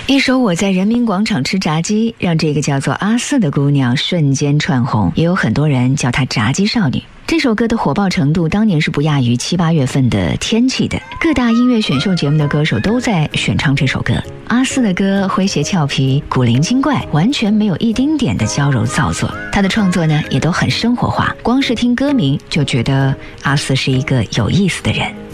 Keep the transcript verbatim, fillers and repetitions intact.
一首《我在人民广场吃炸鸡》让这个叫做阿四的姑娘瞬间窜红，也有很多人叫她炸鸡少女。这首歌的火爆程度当年是不亚于七八月份的天气的，各大音乐选秀节目的歌手都在选唱这首歌。阿四的歌诙谐俏皮，古灵精怪，完全没有一丁点的娇柔造作。他的创作呢也都很生活化，光是听歌名就觉得阿四是一个有意思的人。